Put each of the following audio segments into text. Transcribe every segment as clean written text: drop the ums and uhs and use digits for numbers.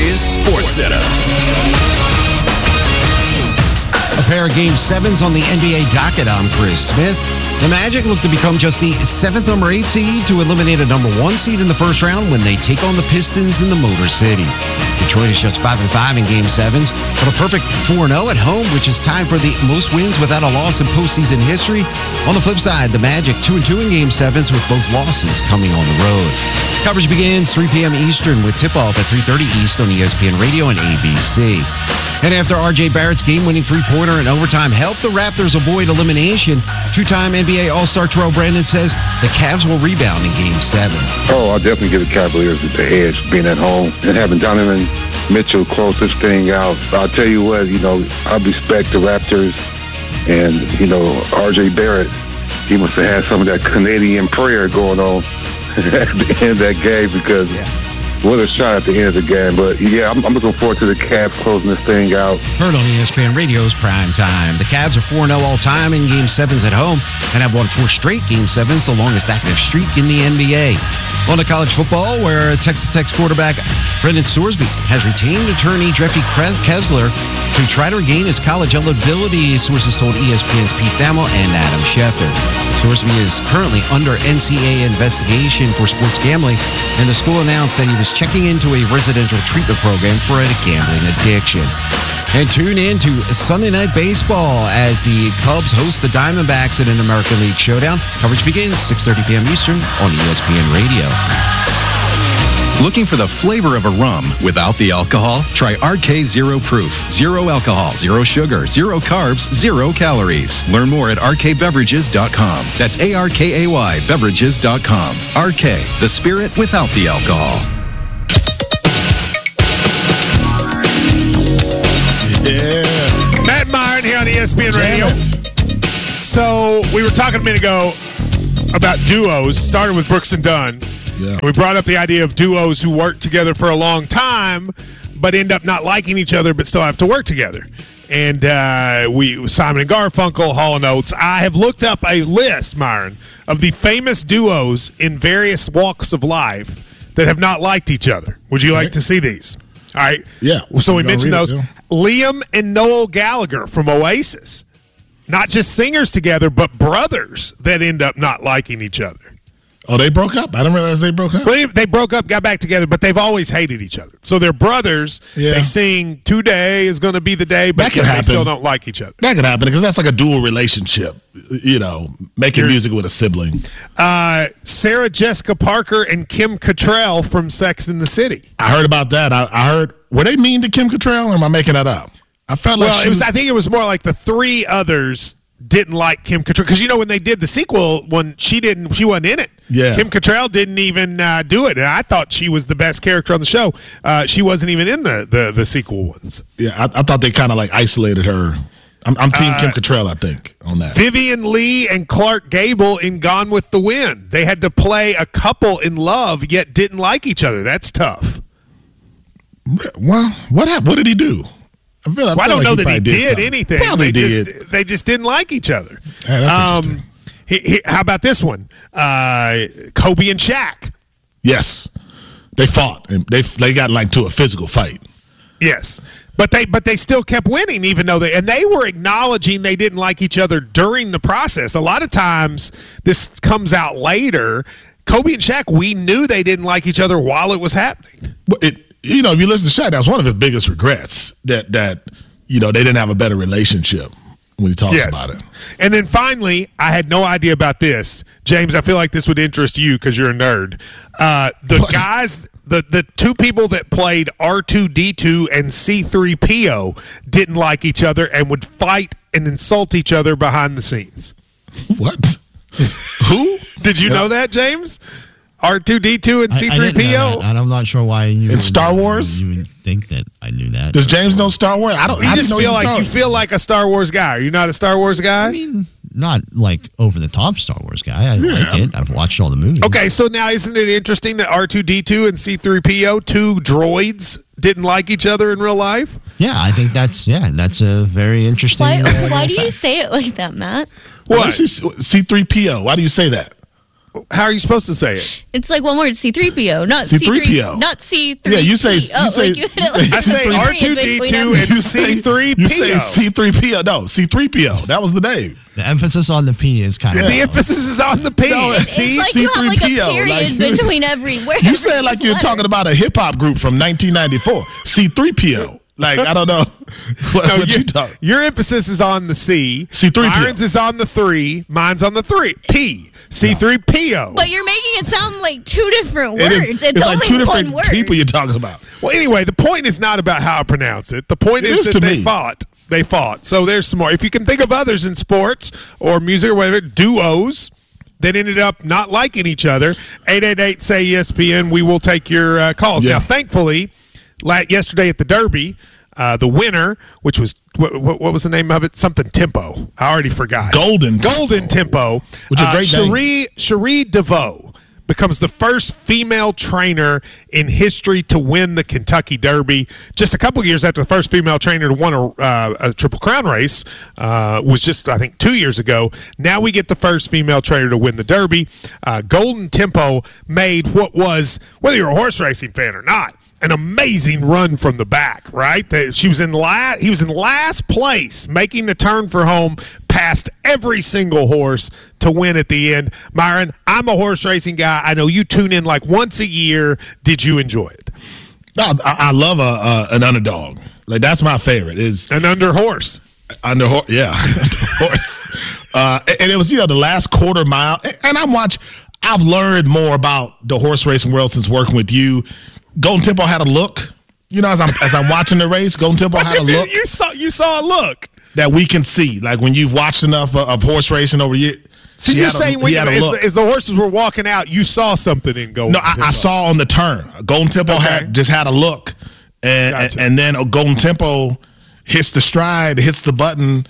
is SportsCenter. A pair of Game 7s on the NBA docket. I'm Chris Smith. The Magic look to become just the 7th number 8 seed to eliminate a number 1 seed in the first round when they take on the Pistons in the Motor City. Detroit is just 5-5 in Game 7s, but a perfect 4-0 at home, which is tied for the most wins without a loss in postseason history. On the flip side, the Magic 2-2 in Game 7s with both losses coming on the road. Coverage begins 3 p.m. Eastern with tip-off at 3:30 East on ESPN Radio and ABC. And after R.J. Barrett's game-winning three-pointer in overtime helped the Raptors avoid elimination, two-time NBA All-Star Terrell Brandon says the Cavs will rebound in Game 7. Oh, I'll definitely give the Cavaliers the edge being at home and having Donovan Mitchell close this thing out. I'll tell you what, I respect the Raptors and, R.J. Barrett. He must have had some of that Canadian prayer going on at the end of that game because what a shot at the end of the game. But, I'm looking forward to the Cavs closing this thing out. Heard on ESPN Radio's Prime Time. The Cavs are 4-0 all-time in Game 7s at home and have won 4 straight Game 7s, the longest active streak in the NBA. On to college football, where Texas Tech's quarterback Brendan Sorsby has retained attorney Jeffrey Kessler to try to regain his college eligibility, sources told ESPN's Pete Thamel and Adam Schefter. Sorsby is currently under NCAA investigation for sports gambling, and the school announced that he was checking into a residential treatment program for a gambling addiction. And tune in to Sunday Night Baseball as the Cubs host the Diamondbacks in an American League showdown. Coverage begins 6:30 p.m. Eastern on ESPN Radio. Looking for the flavor of a rum without the alcohol? Try RK Zero Proof. 0 alcohol, 0 sugar, 0 carbs, 0 calories. Learn more at rkbeverages.com. That's ARKAY beverages.com. RK, the spirit without the alcohol. Yeah. Matt Myron here on ESPN Radio. So we were talking a minute ago about duos, starting with Brooks and Dunn. Yeah. And we brought up the idea of duos who work together for a long time, but end up not liking each other, but still have to work together. And Simon and Garfunkel, Hall & Oates. I have looked up a list, Myron, of the famous duos in various walks of life that have not liked each other. Would you like to see these? All right. Yeah. So we mentioned those. Liam and Noel Gallagher from Oasis. Not just singers together, but brothers that end up not liking each other. Oh, they broke up? I didn't realize they broke up. Well, they broke up, got back together, but they've always hated each other. So they're brothers. Yeah. They sing "Today is going to be the day," but they still don't like each other. That could happen because that's like a dual relationship, making music with a sibling. Sarah Jessica Parker and Kim Cattrall from Sex and the City. I heard about that. I heard, were they mean to Kim Cattrall, or am I making that up? I felt like I think it was more like the 3 others didn't like Kim Cattrall because when they did the sequel, when she wasn't in it. Yeah. Kim Cattrall didn't even do it, and I thought she was the best character on the show. She wasn't even in the sequel ones. Yeah, I thought they kind of like isolated her. I'm team Kim Cattrall, I think, on that. Vivian Lee and Clark Gable in Gone with the Wind. They had to play a couple in love, yet didn't like each other. That's tough. Well, what happened? What did he do? I don't know that he did anything. Probably they just didn't like each other. Yeah, that's interesting. How about this one? Kobe and Shaq. Yes, they fought and they got to a physical fight. Yes, but they still kept winning even though they were acknowledging they didn't like each other during the process. A lot of times this comes out later. Kobe and Shaq, we knew they didn't like each other while it was happening. If you listen to Shaq, that was one of his biggest regrets that they didn't have a better relationship when he talks about it. And then finally, I had no idea about this. James, I feel like this would interest you because you're a nerd. The 2 people that played R2-D2 and C-3PO didn't like each other and would fight and insult each other behind the scenes. What? Who? Did you know that, James? R2-D2 and C-3PO? I didn't know that, and I'm not sure why you in Star Wars. You would think that I knew that. Does James know Star Wars? I don't. You feel like a Star Wars guy. Are you not a Star Wars guy? I mean, not like over the top Star Wars guy. I like it. I've watched all the movies. Okay, so now isn't it interesting that R2-D2 and C-3PO, 2 droids, didn't like each other in real life? Yeah, I think that's a very interesting. Why do you say it like that, Matt? What? C-3PO. Why do you say that? How are you supposed to say it? It's like one word, C-3PO, not C-3PO. not C-3PO. Yeah, you say I say R2-D2 and C-3PO. You say C-3PO. No, C-3PO. That was the name. The emphasis on the P is kind of. The emphasis is on the P. No, It's like you have like a period between every word. You said like you're talking about a hip hop group from 1994. C-3PO. Like, I don't know what you talk. Your emphasis is on the C. C-3PO. Myron's is on the 3. Mine's on the 3. P. C-3PO. But you're making it sound like two different words. It's like only two one different word. people you're talking about. Well, anyway, the point is not about how I pronounce it. The point is that they fought. They fought. So there's some more. If you can think of others in sports or music or whatever, duos that ended up not liking each other, 888-SAY-ESPN, we will take your calls. Yeah. Now, thankfully, yesterday at the Derby, the winner, which was what was the name of it? Something Tempo. I already forgot. Golden Tempo. Which is a great name. Cherie DeVoe becomes the first female trainer in history to win the Kentucky Derby. Just a couple of years after the first female trainer to win a Triple Crown race was just, I think, 2 years ago. Now we get the first female trainer to win the Derby. Golden Tempo made what was, whether you're a horse racing fan or not, an amazing run from the back, right? He was in last place, making the turn for home, past every single horse to win at the end. Myron, I'm a horse racing guy. I know you tune in like once a year. Did you enjoy it? No, I love an underdog. Like, that's my favorite. Is an under horse. Under horse, yeah, horse. And it was the last quarter mile. And I've learned more about the horse racing world since working with you. Golden Tempo had a look. As I'm watching the race, Golden Tempo had a look. You saw a look that we can see. Like, when you've watched enough of horse racing over years. So you're saying as the horses were walking out, you saw something in Golden Tempo? No, I saw on the turn. Golden Tempo just had a look. And then Golden Tempo hits the stride, hits the button,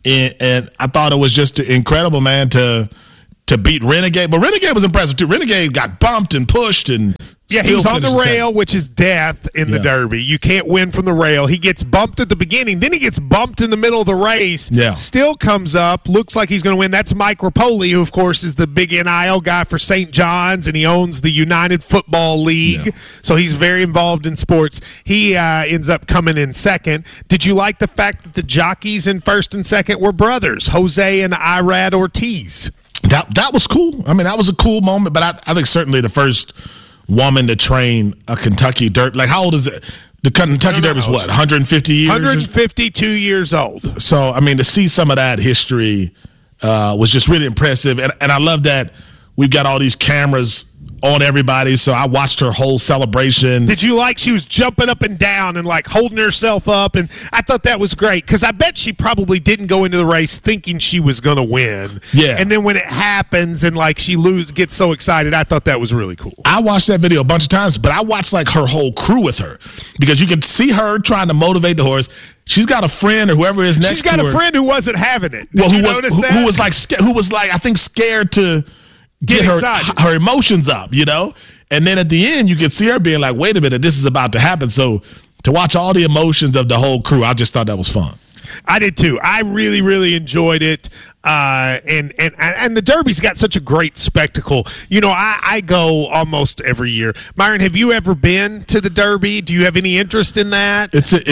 and I thought it was just incredible, man, to beat Renegade. But Renegade was impressive, too. Renegade got bumped and pushed and yeah, he was on the rail, which is death in the Derby. You can't win from the rail. He gets bumped at the beginning. Then he gets bumped in the middle of the race. Yeah. Still comes up. Looks like he's going to win. That's Mike Rapoli, who, of course, is the big NIL guy for St. John's, and he owns the United Football League. Yeah. So he's very involved in sports. He ends up coming in second. Did you like the fact that the jockeys in first and second were brothers, Jose and Irad Ortiz? That was cool. I mean, that was a cool moment, but I think certainly the first woman to train a Kentucky Derby. Like, how old is it? The Kentucky Derby is what, 150 years? 152 years old. So, I mean, to see some of that history was just really impressive. And I love that we've got all these cameras on everybody. So I watched her whole celebration. Did you like she was jumping up and down and like holding herself up? And I thought that was great because I bet she probably didn't go into the race thinking she was going to win. Yeah. And then when it happens and like she gets so excited, I thought that was really cool. I watched that video a bunch of times, but I watched like her whole crew with her because you can see her trying to motivate the horse. She's got a friend or whoever is next to her. She's got a friend who wasn't having it. Who was like I think scared to get her emotions up, and then at the end you could see her being like, wait a minute, this is about to happen. So to watch all the emotions of the whole crew, I just thought that was fun. I did too. I really, really enjoyed it. And the Derby's got such a great spectacle. I go almost every year. Myron, have you ever been to the Derby? Do you have any interest in that?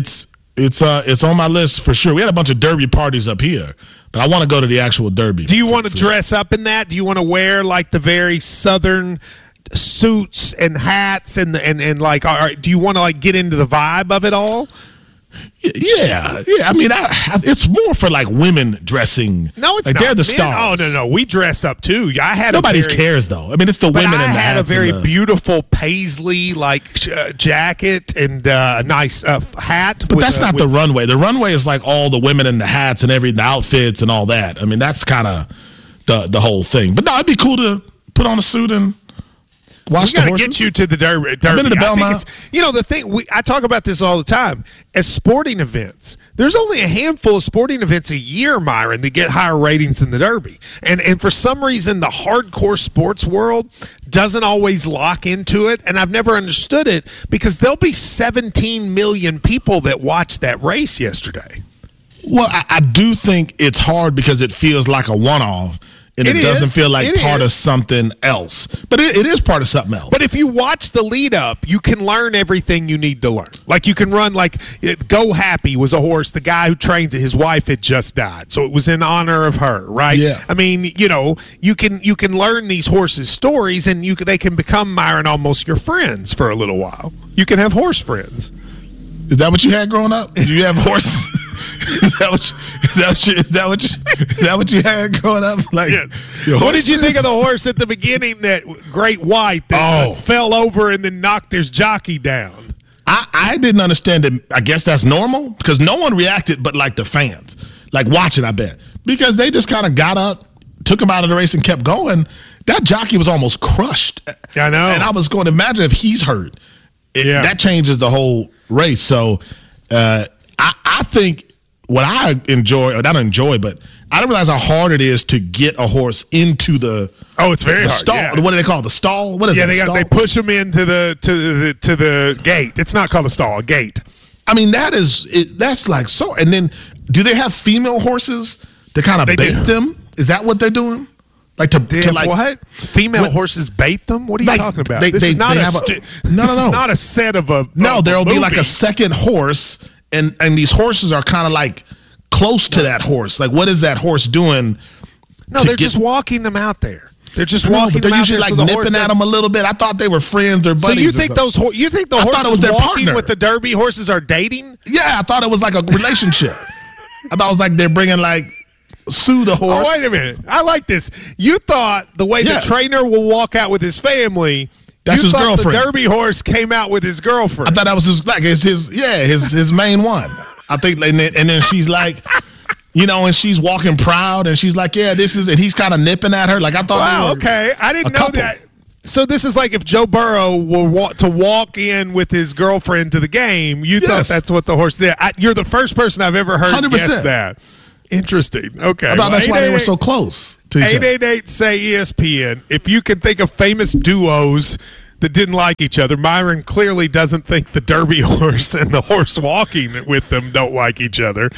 It's on my list for sure. We had a bunch of Derby parties up here, but I want to go to the actual Derby. Do you want to dress up in that? Do you want to wear like the very Southern suits and hats and like? Do you want to like get into the vibe of it all? Yeah. I mean, it's more for like women dressing. No, it's like not. They're the stars. Oh no, we dress up too. Nobody cares though. I mean, it's the women. I in the had a very beautiful paisley like jacket and a nice hat. But that's not the runway. The runway is like all the women in the hats and the outfits and all that. I mean, that's kind of the whole thing. But no, it'd be cool to put on a suit and watch the horses. We got to get you to the Derby. I've been to the Belmont. The thing, I talk about this all the time. As sporting events, there's only a handful of sporting events a year, Myron, that get higher ratings than the Derby. And for some reason, the hardcore sports world doesn't always lock into it. And I've never understood it because there'll be 17 million people that watched that race yesterday. Well, I do think it's hard because it feels like a one-off. and it doesn't feel like part of something else. But it is part of something else. But if you watch the lead up, you can learn everything you need to learn. Like you can run Go Happy was a horse. The guy who trains it, his wife had just died, so it was in honor of her, right? Yeah. I mean, you can learn these horses' stories, and they can become, Myron, almost your friends for a little while. You can have horse friends. Is that what you had growing up? Did you have horses? Is that what you had growing up? Like, yes. What did you think of the horse at the beginning, that Great White that fell over and then knocked his jockey down? I didn't understand it. I guess that's normal because no one reacted but like the fans. Like watching, I bet. Because they just kind of got up, took him out of the race and kept going. That jockey was almost crushed. I know. And I was going to imagine if he's hurt, that changes the whole race. So I think what I enjoy, or not enjoy, but I didn't realize how hard it is to get a horse into the it's very hard. Stall. Yeah. What do they call it? The stall? What is it? They push them into the gate. It's not called a stall, a gate. I mean, that's like so. And then, do they have female horses to kind of bait them? Is that what they're doing? Like to what? Female horses bait them? What are you talking about? This is not a set of a. No, there'll be like movie. a second horse, and these horses are kind of like close to that horse. Like, what is that horse doing? No, they're just walking them out there. They're just walking. They're them usually out there like nipping at them a little bit. I thought they were friends or buddies. So you think the horses their walking partner. with the Derby horses are dating? Yeah, I thought it was like a relationship. I thought it was like they're bringing like Sue the horse. Oh, wait a minute. I like this. You thought the way the trainer will walk out with his family. That's his girlfriend. The Derby horse came out with his girlfriend. I thought that was his main one. I think, and then she's like. And she's walking proud, and she's like, "Yeah, this is," and he's kind of nipping at her. Like I thought. Wow, okay, I didn't know that. So this is like if Joe Burrow were to walk in with his girlfriend to the game. You thought that's what the horse did. You're the first person I've ever heard 100%. Guess that. Interesting. Okay, I thought that's why they were so close to each other. 888 say ESPN. If you can think of famous duos that didn't like each other, Myron clearly doesn't think the Derby horse and the horse walking with them don't like each other.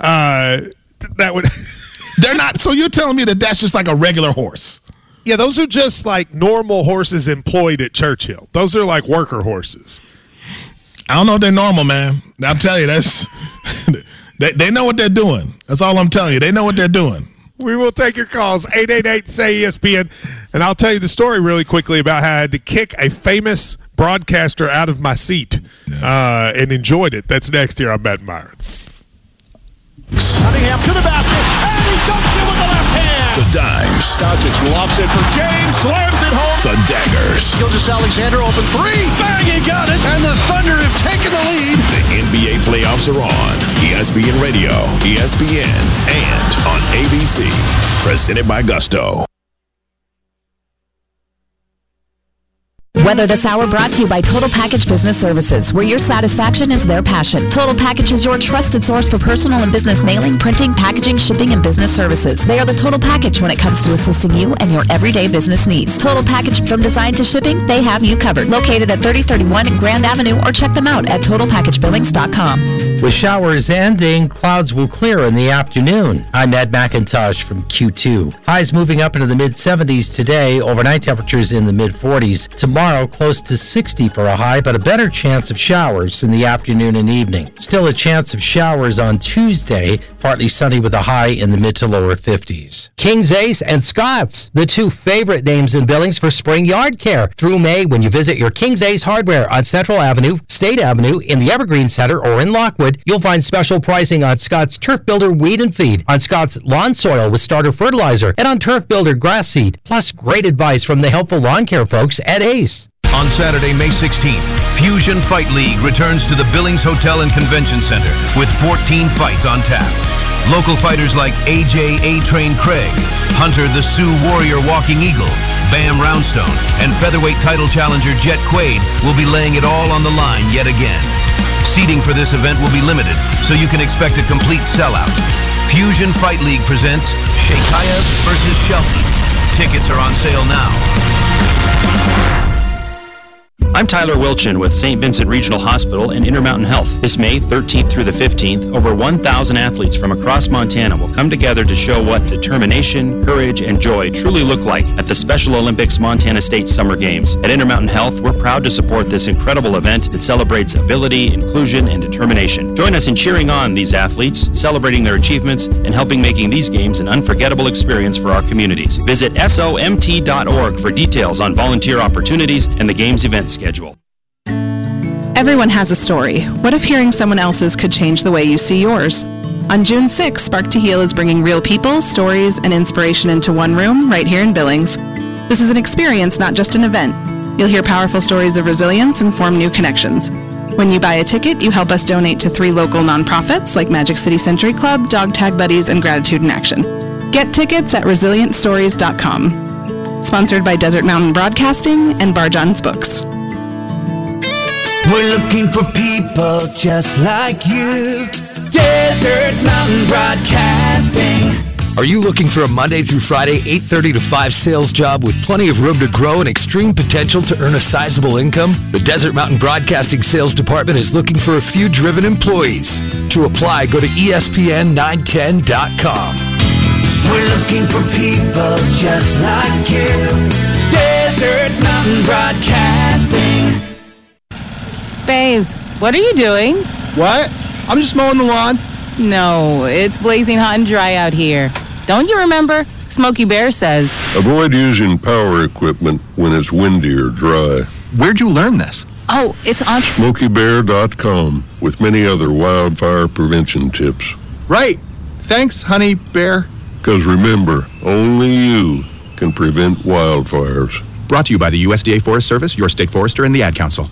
That would they're not. So you're telling me that that's just like a regular horse? Yeah, those are just like normal horses employed at Churchill. Those are like worker horses. I don't know if they're normal, man. I'm telling you, that's they know what they're doing. That's all I'm telling you. They know what they're doing. We will take your calls, 888-SAY-ESPN. And I'll tell you the story really quickly about how I had to kick a famous broadcaster out of my seat and enjoyed it. That's next here on Matt and Myron. Cunningham to the basket, and he dumps it with the left hand. The dimes. Doncic lofts it for James, slams it home. The daggers. Gilgeous-Alexander open three. Bang, he got it. And the Thunder have taken the lead. The NBA playoffs are on. ESPN Radio, ESPN, and on ABC. Presented by Gusto. Weather This Hour brought to you by Total Package Business Services, where your satisfaction is their passion. Total Package is your trusted source for personal and business mailing, printing, packaging, shipping, and business services. They are the total package when it comes to assisting you and your everyday business needs. Total Package from design to shipping, they have you covered. Located at 3031 Grand Avenue, or check them out at TotalPackageBillings.com. With showers ending, clouds will clear in the afternoon. I'm Ed McIntosh from Q2. Highs moving up into the mid-70s today, overnight temperatures in the mid-40s. Tomorrow, close to 60 for a high, but a better chance of showers in the afternoon and evening. Still a chance of showers on Tuesday, partly sunny with a high in the mid to lower 50s. King's Ace and Scott's, the two favorite names in Billings for spring yard care. Through May, when you visit your King's Ace Hardware on Central Avenue, State Avenue, in the Evergreen Center, or in Lockwood, you'll find special pricing on Scott's Turf Builder Weed and Feed, on Scott's Lawn Soil with Starter Fertilizer, and on Turf Builder Grass Seed, plus great advice from the helpful lawn care folks at Ace. On Saturday, May 16th, Fusion Fight League returns to the Billings Hotel and Convention Center with 14 fights on tap. Local fighters like AJ A-Train Craig, Hunter the Sioux Warrior Walking Eagle, Bam Roundstone, and featherweight title challenger Jet Quaid will be laying it all on the line yet again. Seating for this event will be limited, so you can expect a complete sellout. Fusion Fight League presents Sheikhayev versus Shelton. Tickets are on sale now. I'm Tyler Wilchin with St. Vincent Regional Hospital and Intermountain Health. This May 13th through the 15th, over 1,000 athletes from across Montana will come together to show what determination, courage, and joy truly look like at the Special Olympics Montana State Summer Games. At Intermountain Health, we're proud to support this incredible event that celebrates ability, inclusion, and determination. Join us in cheering on these athletes, celebrating their achievements, and helping making these games an unforgettable experience for our communities. Visit SOMT.org for details on volunteer opportunities and the games event schedule. Everyone has a story. What if hearing someone else's could change the way you see yours? On June 6th, Spark to Heal is bringing real people, stories, and inspiration into one room right here in Billings. This is an experience, not just an event. You'll hear powerful stories of resilience and form new connections. When you buy a ticket, you help us donate to 3 local nonprofits like Magic City Century Club, Dog Tag Buddies, and Gratitude in Action. Get tickets at resilientstories.com. Sponsored by Desert Mountain Broadcasting and Bar John's Books. We're looking for people just like you. Desert Mountain Broadcasting. Are you looking for a Monday through Friday, 8:30 to 5 sales job with plenty of room to grow and extreme potential to earn a sizable income? The Desert Mountain Broadcasting Sales Department is looking for a few driven employees. To apply, go to ESPN910.com. We're looking for people just like you. Desert Mountain Broadcasting. Babes, what are you doing? What? I'm just mowing the lawn. No, it's blazing hot and dry out here. Don't you remember? Smokey Bear says. Avoid using power equipment when it's windy or dry. Where'd you learn this? Oh, it's on SmokeyBear.com with many other wildfire prevention tips. Right. Thanks, Honey Bear. Because remember, only you can prevent wildfires. Brought to you by the USDA Forest Service, your state forester, and the Ad Council.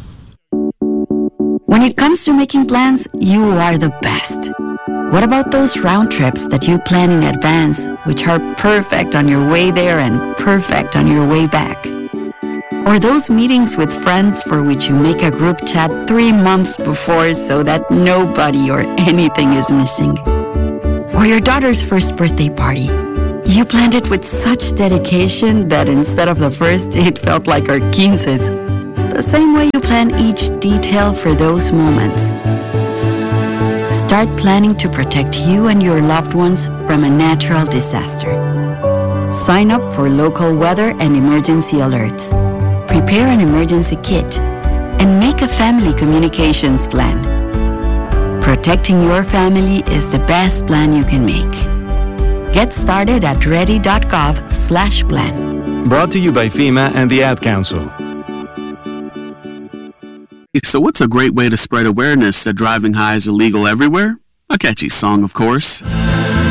When it comes to making plans, you are the best. What about those round trips that you plan in advance, which are perfect on your way there and perfect on your way back? Or those meetings with friends for which you make a group chat 3 months before so that nobody or anything is missing? Or your daughter's first birthday party. You planned it with such dedication that instead of the first, it felt like our 15's. The same way you plan each detail for those moments. Start planning to protect you and your loved ones from a natural disaster. Sign up for local weather and emergency alerts. Prepare an emergency kit and make a family communications plan. Protecting your family is the best plan you can make. Get started at ready.gov/plan. Brought to you by FEMA and the Ad Council. So what's a great way to spread awareness that driving high is illegal everywhere? A catchy song, of course.